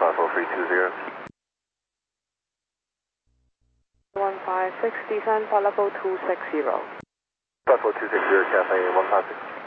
54320. 156, descend for level 260. 54260, Cathay 156.